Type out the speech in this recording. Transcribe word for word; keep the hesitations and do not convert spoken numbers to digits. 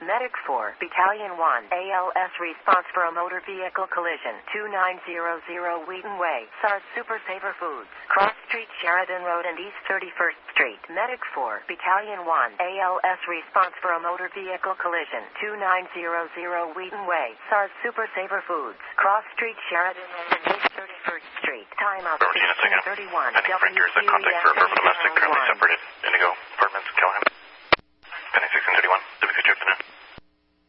Medic four, Battalion one, A L S response for a motor vehicle collision, two nine zero zero Wheaton Way, S A R S Super Saver Foods, Cross Street, Sheridan Road and East thirty-first Street. Medic four, Battalion one, A L S response for a motor vehicle collision, two nine zero zero Wheaton Way, S A R S Super Saver Foods, Cross Street, Sheridan Road and East thirty-first Street. Timeout sixteen thirty-one. Pending Frank Garrison, contact for affirmative domestic, currently separated. Indigo Apartments, Callahan. Pending sixteen thirty-one.